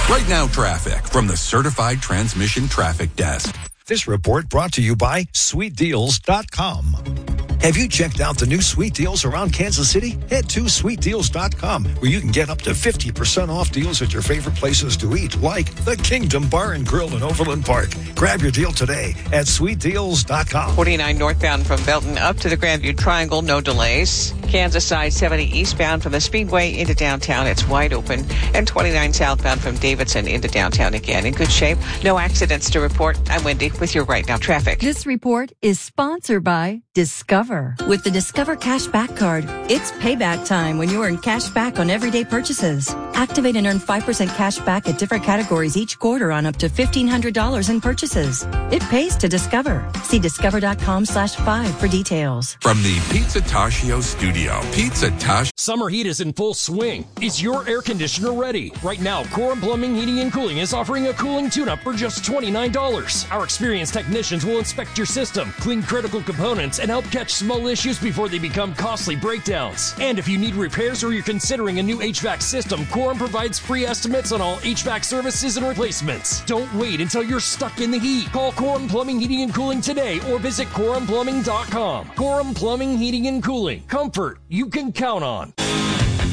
Right Now Traffic from the Certified Transmission Traffic Desk. This report brought to you by SweetDeals.com. Have you checked out the new Sweet Deals around Kansas City? Head to SweetDeals.com, where you can get up to 50% off deals at your favorite places to eat, like the Kingdom Bar and Grill in Overland Park. Grab your deal today at SweetDeals.com. 49 northbound from Belton up to the Grandview Triangle, no delays. Kansas side 70 eastbound from the Speedway into downtown, it's wide open. And 29 southbound from Davidson into downtown again in good shape. No accidents to report. I'm Wendy with your Right Now Traffic. This report is sponsored by Discover. With the Discover Cashback Card, it's payback time when you earn cash back on everyday purchases. Activate and earn 5% cash back at different categories each quarter on up to $1,500 in purchases. It pays to Discover. See discover.com/5 for details. From the Pizzataccio studio, Pizzataccio. Summer heat is in full swing. Is your air conditioner ready? Right now, Coram Plumbing, Heating, and Cooling is offering a cooling tune-up for just $29. Our experienced technicians will inspect your system, clean critical components, and help catch small issues before they become costly breakdowns. And if you need repairs or you're considering a new HVAC system, Coram provides free estimates on all HVAC services and replacements. Don't wait until you're stuck in the heat. Call Coram Plumbing, Heating, and Cooling today or visit CoramPlumbing.com. Coram Plumbing, Heating, and Cooling. Comfort you can count on.